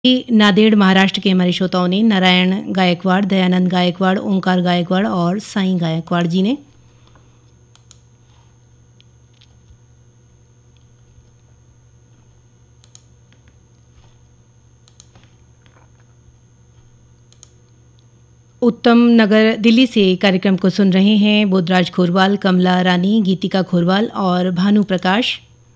नांदेड़ महाराष्ट्र के हमारे श्रोताओं ने नारायण गायकवाड़, दयानंद गायकवाड़, ओंकार गायकवाड़ और साईं गायकवाड़ जी ने। उत्तम नगर दिल्ली से कार्यक्रम को सुन रहे हैं बोधराज खोरवाल, कमला रानी, गीतिका खोरवाल और भानु प्रकाश।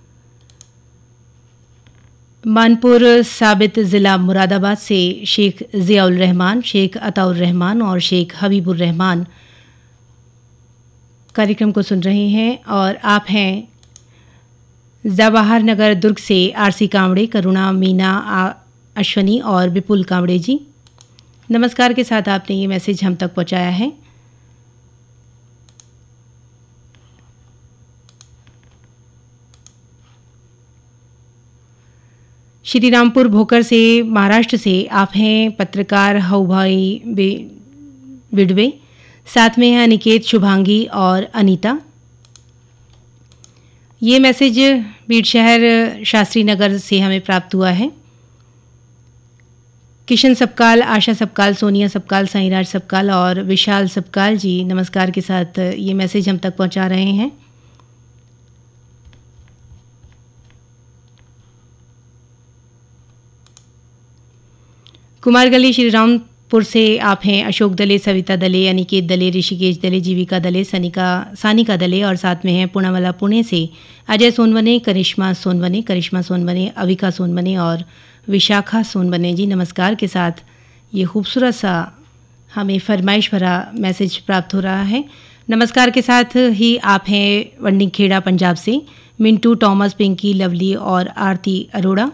मानपुर साबित ज़िला मुरादाबाद से शेख ज़ियाउल रहमान, शेख अताउर रहमान और शेख हबीबुर रहमान कार्यक्रम को सुन रहे हैं। और आप हैं जवाहर नगर दुर्ग से आरसी कांवड़े, करुणा, मीना, अश्वनी और विपुल कांवड़े जी। नमस्कार के साथ आपने ये मैसेज हम तक पहुंचाया है। श्री रामपुर भोकर से महाराष्ट्र से आप हैं पत्रकार हऊभाई बिडवे, साथ में हैं अनिकेत, शुभांगी और अनीता। ये मैसेज बीड़ शहर शास्त्री नगर से हमें प्राप्त हुआ है। किशन सबकाल, आशा सबकाल, सोनिया सबकाल, साईराज सबकाल और विशाल सबकाल जी नमस्कार के साथ ये मैसेज हम तक पहुंचा रहे हैं। कुमारगली श्री रामपुर से आप हैं अशोक दले, सविता दले, अनिकेत दले, ऋषिकेश दले, जीविका दले, सानिका दले और साथ में हैं पुणामला पुणे से अजय सोनवने, करिश्मा सोनवने, अविका सोनवने और विशाखा सोनवने जी नमस्कार के साथ ये खूबसूरत सा हमें फरमाइश भरा मैसेज प्राप्त हो रहा है। नमस्कार के साथ ही आप हैं वंडिंग खेड़ा पंजाब से मिंटू, टॉमस, पिंकी, लवली और आरती अरोड़ा।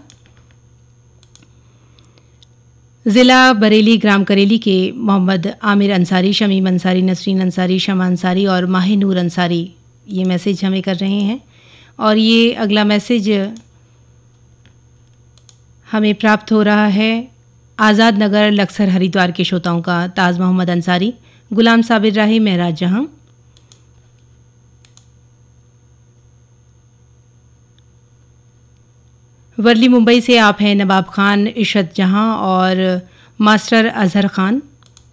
ज़िला बरेली, ग्राम करेली के मोहम्मद आमिर अंसारी, शमीम अंसारी, नसरीन अंसारी, शमा अंसारी और माहिनूर अंसारी ये मैसेज हमें कर रहे हैं। और ये अगला मैसेज हमें प्राप्त हो रहा है आज़ाद नगर लक्सर हरिद्वार के श्रोताओं का, ताज मोहम्मद अंसारी, गुलाम साबिर राही, महराज जहां। वर्ली मुंबई से आप हैं नवाब खान, इशरत जहां और मास्टर अजहर खान।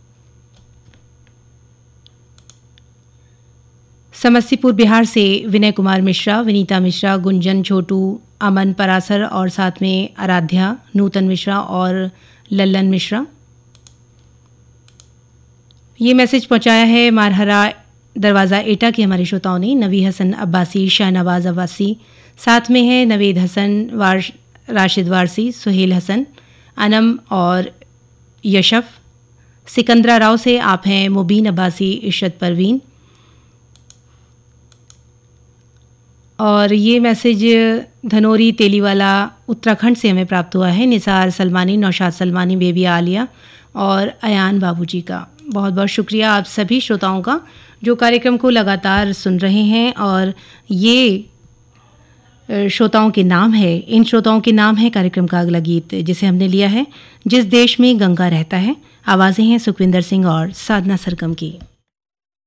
समस्तीपुर बिहार से विनय कुमार मिश्रा, विनीता मिश्रा, गुंजन, छोटू, अमन, परासर और साथ में आराध्या, नूतन मिश्रा और लल्लन मिश्रा। ये मैसेज पहुंचाया है मारहरा दरवाज़ा एटा के हमारे श्रोताओं ने, नवी हसन अब्बासी, शाहनवाज अब्बासी, साथ में है नवेद हसन, राशिद वारसी, सुहेल हसन, अनम और यशफ। सिकंदरा राव से आप हैं मुबीन अब्बासी, इशरत परवीन। और ये मैसेज धनोरी तेलीवाला उत्तराखंड से हमें प्राप्त हुआ है निसार सलमानी, नौशाद सलमानी, बेबी आलिया और अयान बाबूजी का। बहुत बहुत शुक्रिया आप सभी श्रोताओं का जो कार्यक्रम को लगातार सुन रहे हैं। और ये श्रोताओं के नाम है, इन श्रोताओं के नाम है कार्यक्रम का अगला गीत जिसे हमने लिया है जिस देश में गंगा रहता है। आवाज़ें हैं सुखविंदर सिंह और साधना सरगम की।